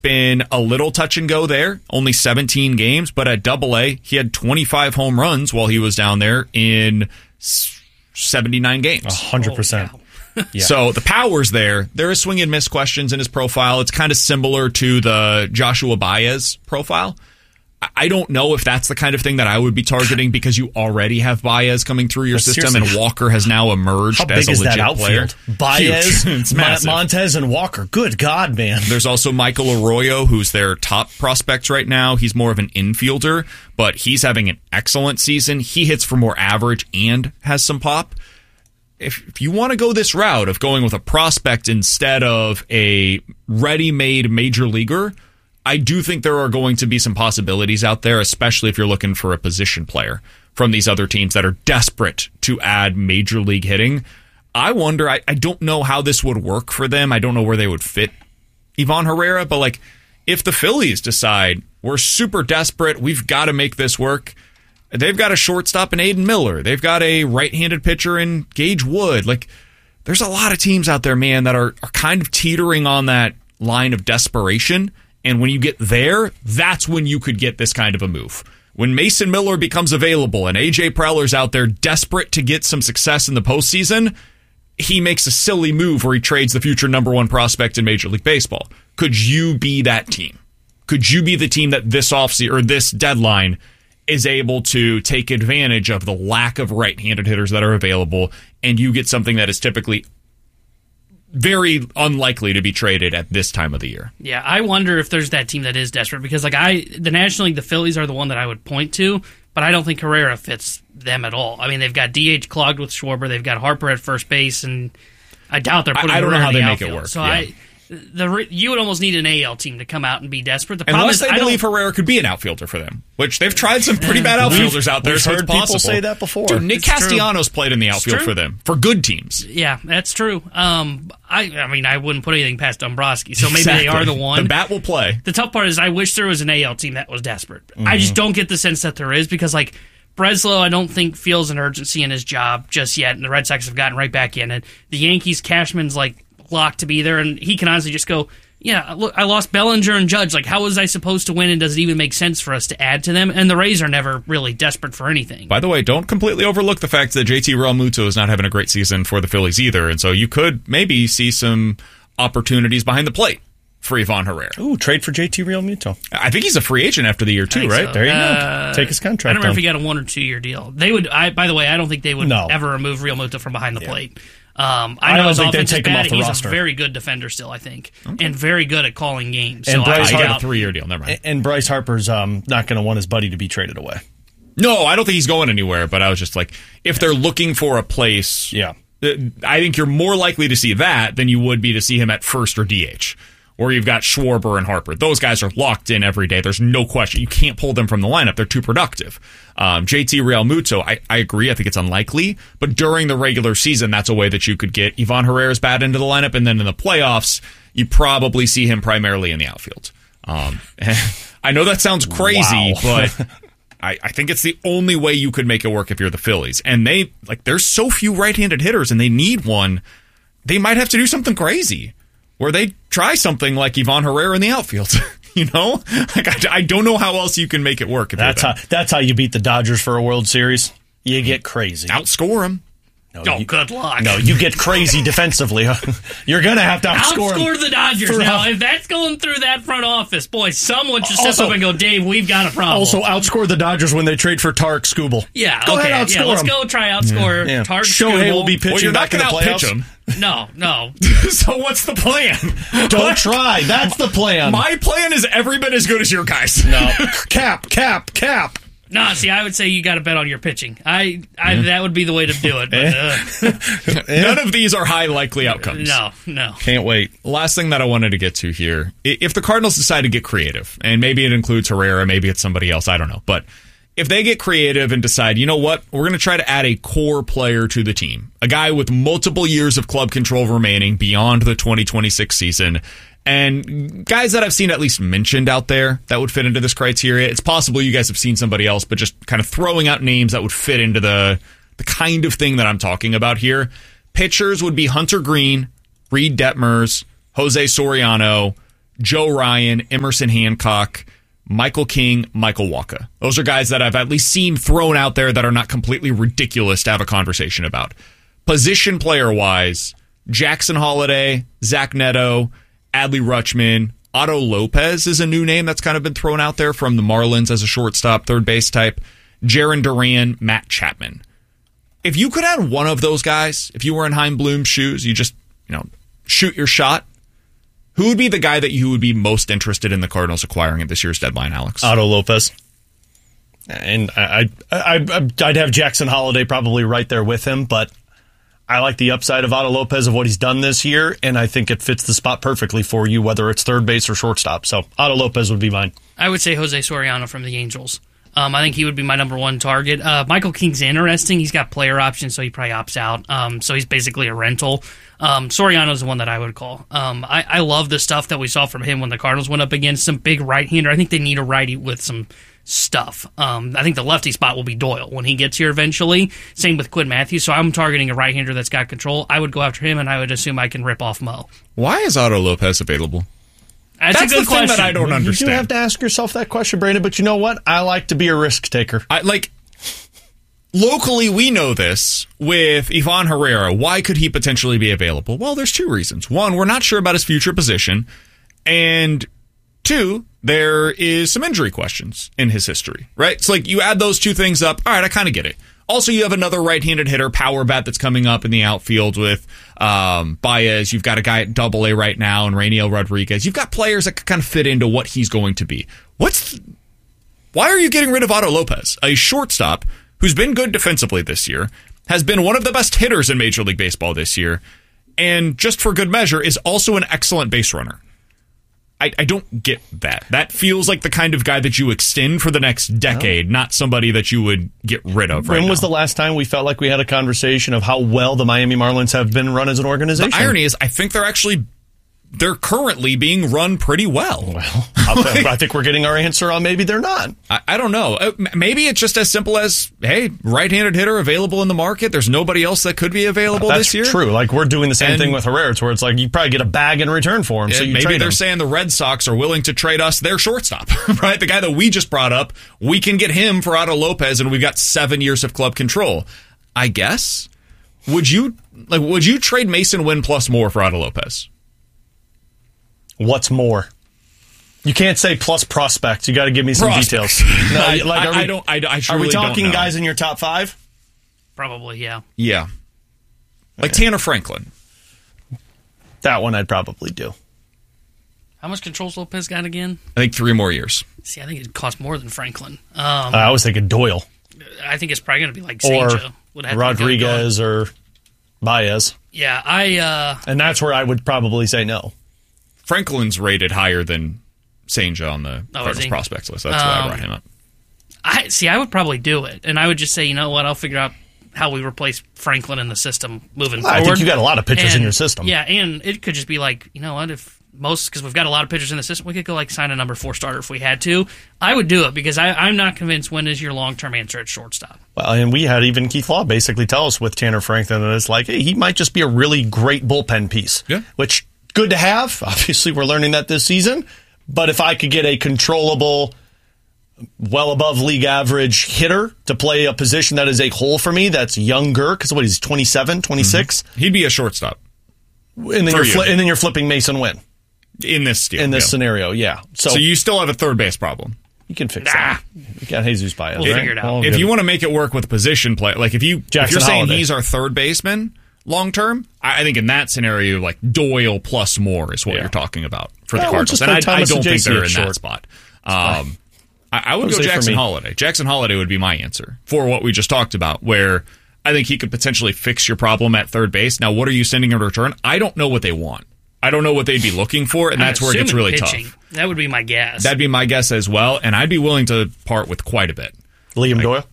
been a little touch and go there, only 17 games, but at Double-A, he had 25 home runs while he was down there in 79 games. 100%. Yeah. So the power's there. There is swing and miss questions in his profile. It's kind of similar to the Joshua Baez profile. I don't know if that's the kind of thing that I would be targeting because you already have Baez coming through your system and Walker has now emerged as a legit player. Baez, Montez, and Walker. Good God, man. There's also Michael Arroyo, who's their top prospect right now. He's more of an infielder, but he's having an excellent season. He hits for more average and has some pop. If you want to go this route of going with a prospect instead of a ready-made major leaguer, I do think there are going to be some possibilities out there, especially if you're looking for a position player from these other teams that are desperate to add major league hitting. I wonder, I don't know how this would work for them. I don't know where they would fit Ivan Herrera, but like if the Phillies decide we're super desperate, we've got to make this work, they've got a shortstop in Aiden Miller. They've got a right-handed pitcher in Gage Wood. Like there's a lot of teams out there, man, that are kind of teetering on that line of desperation. And when you get there, that's when you could get this kind of a move. When Mason Miller becomes available and A.J. Preller's out there desperate to get some success in the postseason, he makes a silly move where he trades the future number one prospect in Major League Baseball. Could you be that team? Could you be the team that this offseason or this deadline is able to take advantage of the lack of right-handed hitters that are available, and you get something that is typically very unlikely to be traded at this time of the year? Yeah, I wonder if there's that team that is desperate because like the National League, the Phillies are the one that I would point to, but I don't think Herrera fits them at all. I mean, they've got DH clogged with Schwarber, they've got Harper at first base, and I doubt they're putting. I don't know how they outfield. make it work. So yeah. You would almost need an AL team to come out and be desperate. The Unless problem is, they believe Herrera could be an outfielder for them, which they've tried some pretty bad outfielders out there. We've so heard it's possible. people say that before. Dude, Nick Castellanos played in the outfield for them for good teams. Yeah, that's true. I mean, I wouldn't put anything past Dombrowski, so maybe they are the one. The bat will play. The tough part is I wish there was an AL team that was desperate. Mm-hmm. I just don't get the sense that there is because, like, Breslow, I don't think feels an urgency in his job just yet, and the Red Sox have gotten right back in it. The Yankees, Cashman's, like, locked to be there, and he can honestly just go, yeah, look, I lost Bellinger and Judge. Like, how was I supposed to win, and does it even make sense for us to add to them? And the Rays are never really desperate for anything. By the way, don't completely overlook the fact that JT Realmuto is not having a great season for the Phillies either, and so you could maybe see some opportunities behind the plate for Ivan Herrera. Ooh, trade for JT Realmuto. I think he's a free agent after the year, too, right? So. There you go. Take his contract. I don't remember if he got a 1 or 2 year deal. They would. By the way, I don't think they would ever remove Realmuto from behind the plate. I know his offense is bad. He's a very good defender still, I think, and very good at calling games. And so Bryce got a 3-year deal. Never mind. And Bryce Harper's not going to want his buddy to be traded away. No, I don't think he's going anywhere. But I was just like, if they're looking for a place, I think you're more likely to see that than you would be to see him at first or DH. Or you've got Schwarber and Harper. Those guys are locked in every day. There's no question. You can't pull them from the lineup. They're too productive. JT Realmuto, I agree. I think it's unlikely. But during the regular season, that's a way that you could get Ivan Herrera's bat into the lineup. And then in the playoffs, you probably see him primarily in the outfield. I know that sounds crazy, but I think it's the only way you could make it work if you're the Phillies. And there's so few right-handed hitters, and they need one. They might have to do something crazy where they try something like Ivan Herrera in the outfield. You know? Like, I don't know how else you can make it work. That's how you beat the Dodgers for a World Series. You get crazy. Outscore them. No, good luck. No, you get crazy defensively. You're going to have to outscore the Dodgers. Now, if that's going through that front office, boy, someone should step up and go, Dave, we've got a problem. Also, outscore the Dodgers when they trade for Tarek Skubal. Yeah, go okay. ahead, outscore let's them. go try outscore Tarek Shohei Skubal. will be pitching back in the playoffs. Him. No. So what's the plan? Don't try. That's the plan. My plan is every bit as good as your guys. No. Cap. No, see, I would say you got to bet on your pitching. That would be the way to do it. But, None of these are high likely outcomes. No. Can't wait. Last thing that I wanted to get to here. If the Cardinals decide to get creative, and maybe it includes Herrera, maybe it's somebody else, I don't know. But if they get creative and decide, you know what, we're going to try to add a core player to the team, a guy with multiple years of club control remaining beyond the 2026 season, and guys that I've seen at least mentioned out there that would fit into this criteria. It's possible you guys have seen somebody else, but just kind of throwing out names that would fit into the kind of thing that I'm talking about here. Pitchers would be Hunter Green, Reed Detmers, Jose Soriano, Joe Ryan, Emerson Hancock, Michael King, Michael Wacha. Those are guys that I've at least seen thrown out there that are not completely ridiculous to have a conversation about. Position player-wise, Jackson Holliday, Zach Neto, Adley Rutschman, Otto Lopez is a new name that's kind of been thrown out there from the Marlins as a shortstop, third base type. Jaron Duran, Matt Chapman. If you could add one of those guys, if you were in Chaim Bloom's shoes, you just, shoot your shot, who would be the guy that you would be most interested in the Cardinals acquiring at this year's deadline, Alex? Otto Lopez. And I'd have Jackson Holliday probably right there with him, but I like the upside of Otto Lopez of what he's done this year, and I think it fits the spot perfectly for you, whether it's third base or shortstop. So Otto Lopez would be mine. I would say Jose Soriano from the Angels. I think he would be my number one target. Michael King's interesting. He's got player options, so he probably opts out. So he's basically a rental. Soriano's the one that I would call. I love the stuff that we saw from him when the Cardinals went up against some big right-hander. I think they need a righty with some stuff. I think the lefty spot will be Doyle when he gets here eventually. Same with Quinn Matthews. So I'm targeting a right-hander that's got control. I would go after him, and I would assume I can rip off Mo. Why is Otto Lopez available? That's a good the question. thing that I don't understand. You do have to ask yourself that question, Brandon, but you know what? I like to be a risk taker. Locally, we know this with Ivan Herrera. Why could he potentially be available? Well, there's two reasons. One, we're not sure about his future position. And two, there is some injury questions in his history, right? It's like you add those two things up. All right, I kind of get it. Also, you have another right-handed hitter, power bat, that's coming up in the outfield with Baez. You've got a guy at Double-A right now, and Rainiel Rodriguez. You've got players that kind of fit into what he's going to be. Why are you getting rid of Otto Lopez, a shortstop who's been good defensively this year, has been one of the best hitters in Major League Baseball this year, and just for good measure, is also an excellent base runner? I don't get that. That feels like the kind of guy that you extend for the next decade, not somebody that you would get rid of right now. When was the last time we felt like we had a conversation of how well the Miami Marlins have been run as an organization? The irony is, I think they're currently being run pretty well. Well, I think we're getting our answer on maybe they're not. I don't know. Maybe it's just as simple as, hey, right-handed hitter available in the market. There's nobody else that could be available this year. That's true. Like, we're doing the same thing with Herrera, where it's like you probably get a bag in return for him. So you maybe trade they're him. saying the Red Sox are willing to trade us their shortstop, right? The guy that we just brought up, we can get him for Otto Lopez, and we've got 7 years of club control. I guess. Would you trade Mason Wynn plus more for Otto Lopez? What's more? You can't say plus prospect. You got to give me some details. No, are we talking guys in your top 5? Probably, yeah. Yeah. Like Tanner Franklin. That one I'd probably do. How much control's Lopez got again? I think 3 more years. See, I think it costs more than Franklin. I was thinking Doyle. I think it's probably going to be like or Sancho. Rodriguez or Baez. Yeah, and that's where I would probably say no. Franklin's rated higher than Senja on the Cardinals prospects list. That's why I brought him up. I would probably do it, and I would just say, you know what, I'll figure out how we replace Franklin in the system moving forward. I think you got a lot of pitchers in your system. Yeah, and it could just be like, you know what, because we've got a lot of pitchers in the system, we could go like sign a number 4 starter if we had to. I would do it because I'm not convinced when is your long-term answer at shortstop. Well, and we had even Keith Law basically tell us with Tanner Franklin, and it's like, hey, he might just be a really great bullpen piece. Yeah. Which, good to have. Obviously, we're learning that this season. But if I could get a controllable, well above league average hitter to play a position that is a hole for me, that's younger, because he's 27, 26. Mm-hmm. He'd be a shortstop. And then you're flipping Mason Wynn. In this scenario, yeah. So you still have a third base problem. You can fix that. You got Jesus Baez. We'll figure it out. If you want to make it work with position play, like if you're saying Holiday. He's our third baseman long term, I think in that scenario, like Doyle plus more is what you're talking about for the Cardinals. And I don't think they're in that spot. I would go Jackson Holliday. Jackson Holliday would be my answer for what we just talked about, where I think he could potentially fix your problem at third base. Now, what are you sending in return? I don't know what they want. I don't know what they'd be looking for, and that's where it gets really tough. That would be my guess. That'd be my guess as well, and I'd be willing to part with quite a bit. Liam Doyle?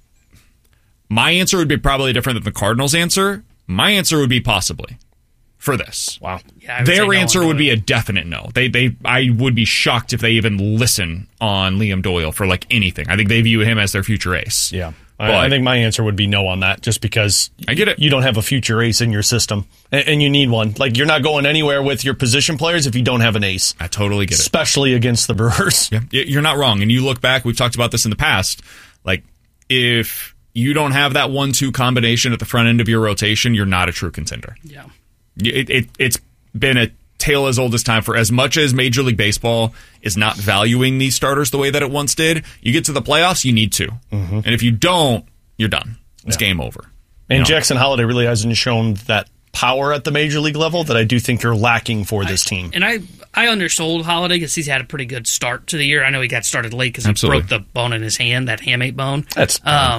My answer would be probably different than the Cardinals' answer. My answer would be possibly for this. Wow. Yeah, their answer would be a definite no. I would be shocked if they even listen on Liam Doyle for like anything. I think they view him as their future ace. Yeah. I think my answer would be no on that, just because I get it. You don't have a future ace in your system, and you need one. Like, you're not going anywhere with your position players if you don't have an ace. I totally get it. Especially against the Brewers. Yeah, you're not wrong. And you look back, we've talked about this in the past, like, if you don't have that 1-2 combination at the front end of your rotation, you're not a true contender. Yeah. It's been a tale as old as time. For as much as Major League Baseball is not valuing these starters the way that it once did, you get to the playoffs, you need to. Mm-hmm. And if you don't, you're done. It's game over. And Jackson Holliday really hasn't shown that power at the Major League level that I do think you're lacking for this team. And I undersold Holliday because he's had a pretty good start to the year. I know he got started late because he broke the bone in his hand, that hamate bone. That's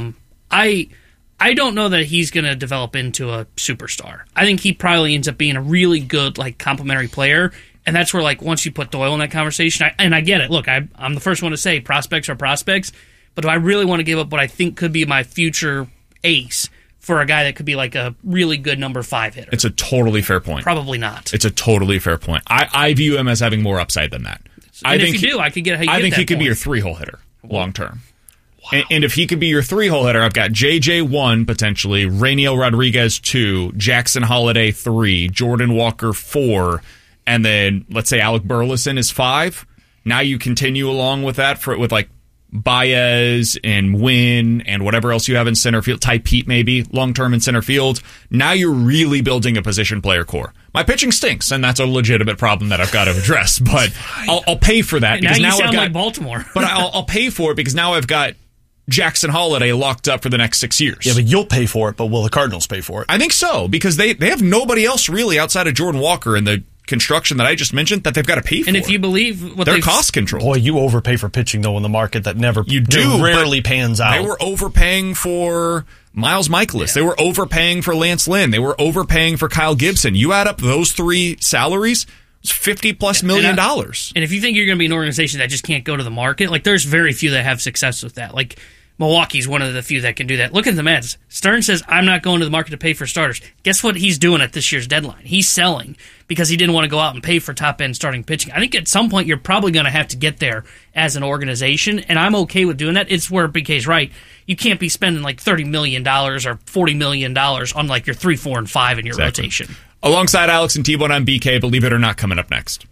I don't know that he's going to develop into a superstar. I think he probably ends up being a really good, like, complementary player, and that's where, like, once you put Doyle in that conversation, I get it. Look, I'm the first one to say prospects are prospects, but do I really want to give up what I think could be my future ace for a guy that could be, like, a really good number 5 hitter? It's a totally fair point. Probably not. It's a totally fair point. I view him as having more upside than that. I think I could get how you I get think that he could be point. your 3-hole hitter long term. Wow. And if he could be your 3-hole hitter, I've got JJ 1 potentially, Rainiel Rodriguez 2, Jackson Holliday 3, Jordan Walker 4, and then let's say Alec Burleson is 5. Now you continue along with that with like Baez and Wynn and whatever else you have in center field, Ty Pete maybe long term in center field. Now you're really building a position player core. My pitching stinks, and that's a legitimate problem that I've got to address. But I'll pay for that because now you now sound I've got like Baltimore. But I'll pay for it because now I've got Jackson Holliday locked up for the next 6 years. Yeah, but you'll pay for it, but will the Cardinals pay for it? I think so, because they have nobody else really outside of Jordan Walker in the construction that I just mentioned that they've got to pay for. And if you believe what they're cost control. Boy, you overpay for pitching, though, in the market that rarely pans out. They were overpaying for Miles Michaelis. Yeah. They were overpaying for Lance Lynn. They were overpaying for Kyle Gibson. You add up those 3 salaries, it's $50+ million. And if you think you're going to be an organization that just can't go to the market, like, there's very few that have success with that. Like, Milwaukee's one of the few that can do that. Look at the Mets. Stern says, I'm not going to the market to pay for starters. Guess what he's doing at this year's deadline? He's selling because he didn't want to go out and pay for top-end starting pitching. I think at some point you're probably going to have to get there as an organization, and I'm okay with doing that. It's where BK's right. You can't be spending like $30 million or $40 million on like your 3, 4, and 5 in your rotation. Alongside Alex and T-Bone, I'm BK. Believe it or not, coming up next.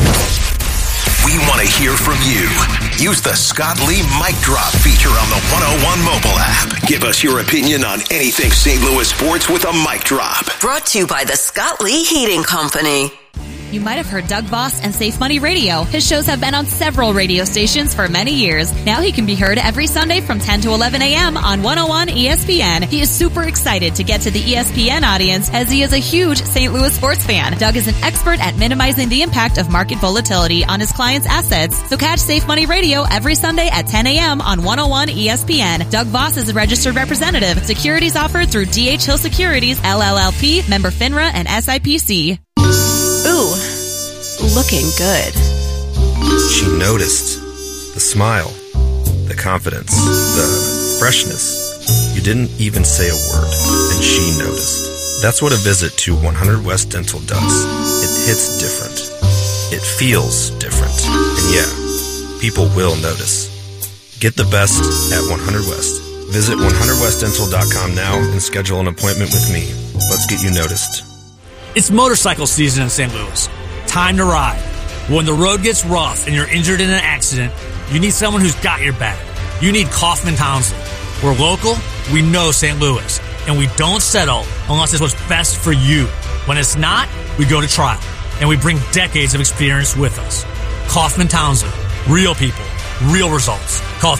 We want to hear from you. Use the Scott Lee Mic Drop feature on the 101 mobile app. Give us your opinion on anything St. Louis sports with a mic drop. Brought to you by the Scott Lee Heating Company. You might have heard Doug Voss and Safe Money Radio. His shows have been on several radio stations for many years. Now he can be heard every Sunday from 10 to 11 a.m. on 101 ESPN. He is super excited to get to the ESPN audience as he is a huge St. Louis sports fan. Doug is an expert at minimizing the impact of market volatility on his clients' assets. So catch Safe Money Radio every Sunday at 10 a.m. on 101 ESPN. Doug Voss is a registered representative. Securities offered through D.H. Hill Securities, LLLP, member FINRA and SIPC. Ooh, looking good. She noticed the smile, the confidence, the freshness. You didn't even say a word, and she noticed. That's what a visit to 100 West Dental does. It hits different. It feels different. And yeah, people will notice. Get the best at 100 West. Visit 100westdental.com now and schedule an appointment with me. Let's get you noticed. It's motorcycle season in St. Louis. Time to ride. When the road gets rough and you're injured in an accident, you need someone who's got your back. You need Kaufman Townsley. We're local, we know St. Louis, and we don't settle unless it's what's best for you. When it's not, we go to trial, and we bring decades of experience with us. Kaufman Townsley. Real people. Real results. Call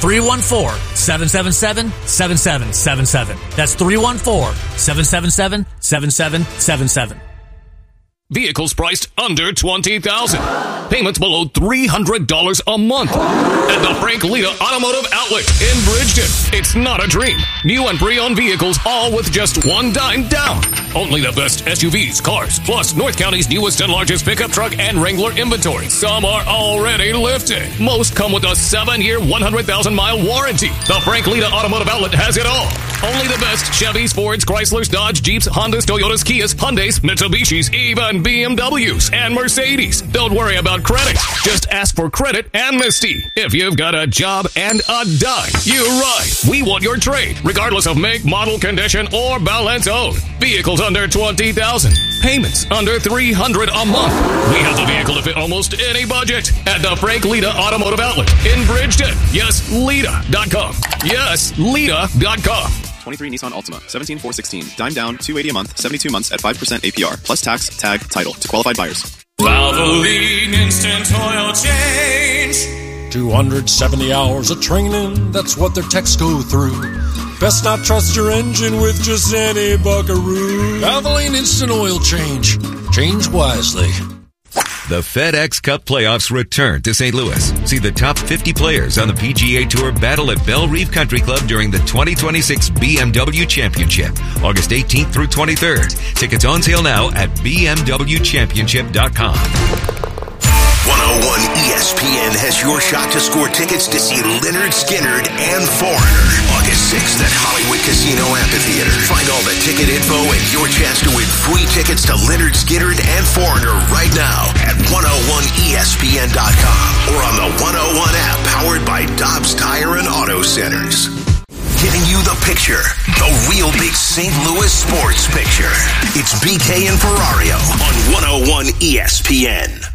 314-777-7777. That's 314-777-7777. Vehicles priced under $20,000. Payments below $300 a month. At the Frank Lita Automotive Outlet in Bridgeton. It's not a dream. New and pre-owned vehicles, all with just $1 down. Only the best SUVs, cars, plus North County's newest and largest pickup truck and Wrangler inventory. Some are already lifted. Most come with a 7-year, 100,000-mile warranty. The Frank Lita Automotive Outlet has it all. Only the best Chevys, Fords, Chryslers, Dodge, Jeeps, Hondas, Toyotas, Kias, Hyundais, Mitsubishis, even BMWs and Mercedes. Don't worry about credit. Just ask for credit amnesty. If you've got a job and a dime, you're right. We want your trade, regardless of make, model, condition, or balance owed. Vehicles under $20,000. Payments under $300 a month. We have the vehicle to fit almost any budget at the Frank Lita Automotive Outlet in Bridgeton. Yes, Lita.com. Yes, Lita.com. 23 Nissan Altima, 17,416. Dime down, $280 a month, 72 months at 5% APR. Plus tax, tag, title to qualified buyers. Valvoline Instant Oil Change. 270 hours of training, that's what their techs go through. Best not trust your engine with just any buckaroo. Valvoline Instant Oil Change. Change wisely. The FedEx Cup playoffs return to St. Louis. See the top 50 players on the PGA Tour battle at Belle Reve Country Club during the 2026 BMW Championship, August 18th through 23rd. Tickets on sale now at bmwchampionship.com. 101 ESPN has your shot to score tickets to see Lynyrd Skynyrd and Foreigner August 6th at Hollywood Casino Amphitheater. Find all the ticket info and your chance to win free tickets to Lynyrd Skynyrd and Foreigner right now at 101ESPN.com or on the 101 app powered by Dobbs Tire and Auto Centers. Giving you the picture, the real big St. Louis sports picture. It's BK and Ferrario on 101 ESPN.